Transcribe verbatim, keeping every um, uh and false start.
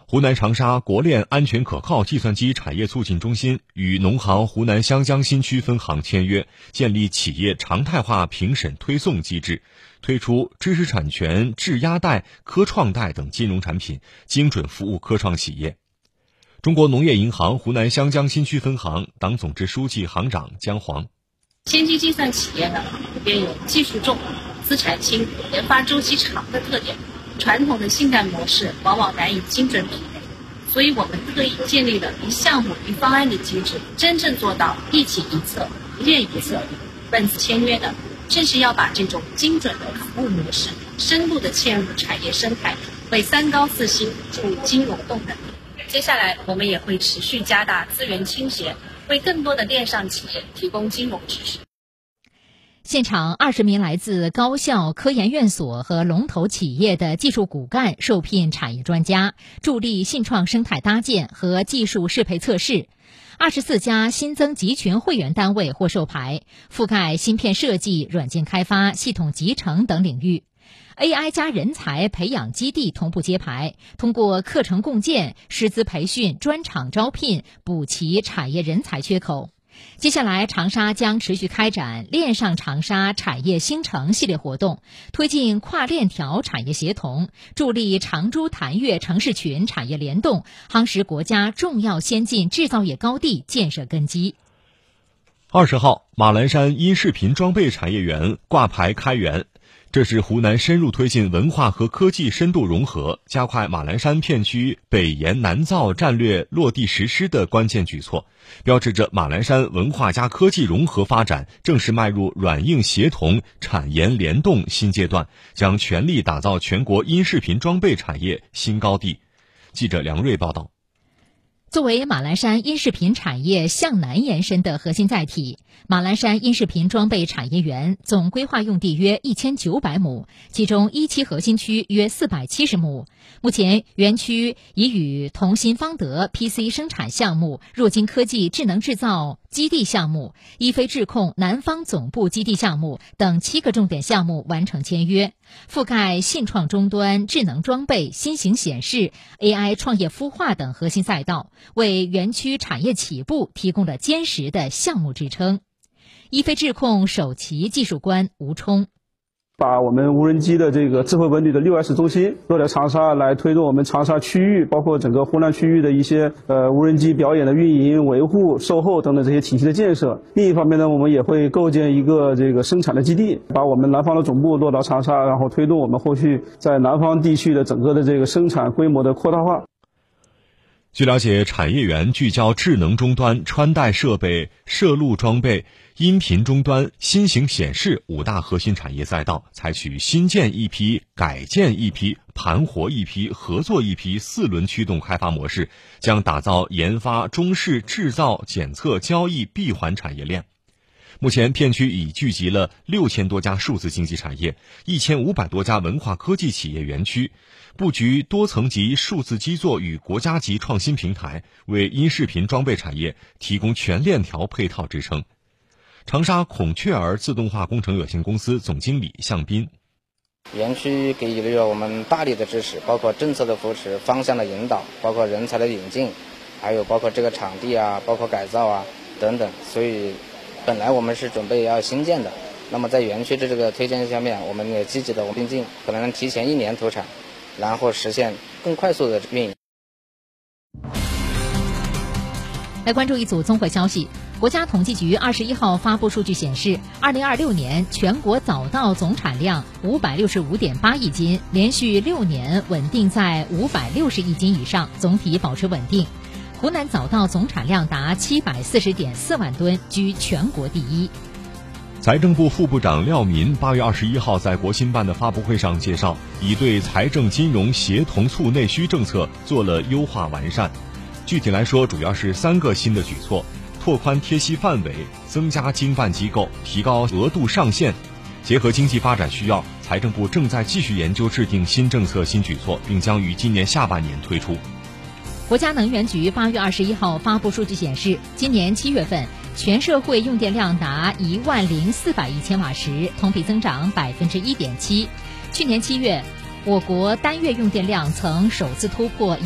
湖南长沙国链安全可靠计算机产业促进中心与农行湖南湘江新区分行签约，建立企业常态化评审推送机制，推出知识产权质押贷、科创贷等金融产品，精准服务科创企业。中国农业银行湖南湘江新区分行党总支书记、行长姜黄： 先进计算企业呢，普遍有技术重、资产轻、研发周期长的特点。传统的信贷模式往往难以精准匹配，所以我们特意建立了一项目一方案的机制，真正做到一起一策、一链一策。本次签约的正是要把这种精准的服务模式深度的嵌入产业生态，为三高四新注入金融动能。接下来我们也会持续加大资源倾斜，为更多的链上企业提供金融支持。 现场二十名来自高校、科研院所和龙头企业的技术骨干受聘产业专家，助力信创生态搭建和技术适配测试。二十四家新增集群会员单位获授牌，覆盖芯片设计、软件开发、系统集成等领域。A I 加人才培养基地同步揭牌，通过课程共建、师资培训、专场招聘，补齐产业人才缺口。接下来，长沙将持续开展链上长沙产业新城系列活动，推进跨链条产业协同，助力长株潭粤城市群产业联动，夯实国家重要先进制造业高地建设根基。 二十号，马栏山音视频装备产业园挂牌开园。这是湖南深入推进文化和科技深度融合，加快马栏山片区北研南造战略落地实施的关键举措，标志着马栏山文化加科技融合发展正式迈入软硬协同、产研联动新阶段，将全力打造全国音视频装备产业新高地。记者梁瑞报道。 作为马栏山音视频产业向南延伸的核心载体，马栏山音视频装备产业园总规划用地约一千九百亩，其中一期核心区约四百七十亩。目前，园区已与同心方德 P C 生产项目、若金科技智能制造基地项目、一飞智控南方总部基地项目等七个重点项目完成签约，覆盖信创终端、智能装备、新型显示、A I 创业孵化等核心赛道，为园区产业起步提供了坚实的项目支撑。一飞智控首席技术官吴冲： 把我们无人机的这个智慧文旅的六 S 中心落在长沙，来推动我们长沙区域，包括整个湖南区域的一些呃无人机表演的运营、维护、售后等等这些体系的建设。另一方面呢，我们也会构建一个这个生产的基地，把我们南方的总部落到长沙，然后推动我们后续在南方地区的整个的这个生产规模的扩大化。 据了解，产业园聚焦智能终端、穿戴设备、摄录装备、音频终端、新型显示五大核心产业赛道，采取新建一批、改建一批、盘活一批、合作一批四轮驱动开发模式，将打造研发、中试、制造、检测、交易闭环产业链。目前，片区已聚集了六千多家数字经济产业、一千五百多家文化科技企业园区，布局多层级数字基座与国家级创新平台，为音视频装备产业提供全链条配套支撑。长沙孔雀儿自动化工程有限公司总经理向斌： 园区给予了我们大力的支持，包括政策的扶持、方向的引导，包括人才的引进，还有包括这个场地啊，包括改造啊等等。所以本来我们是准备要新建的，那么在园区的这个推荐下面，我们也积极的并进，可能提前一年投产，然后实现更快速的运营。 来关注一组综合消息。国家统计局二十一号发布数据显示，二零二六年全国早稻总产量五百六十五点八亿斤，连续六年稳定在五百六十亿斤以上，总体保持稳定。湖南早稻总产量达七百四十点四万吨，居全国第一。 财政部副部长廖民八月二十一号在国新办的发布会上介绍，已对财政金融协同促内需政策做了优化完善。具体来说，主要是三个新的举措：拓宽贴息范围，增加经办机构，提高额度上限。结合经济发展需要，财政部正在继续研究制定新政策新举措，并将于今年下半年推出。 国家能源局八月二十一号发布数据显示，今年七月份全社会用电量达一万零四百亿千瓦时，同比增长百分之一点七。去年七月，我国单月用电量曾首次突破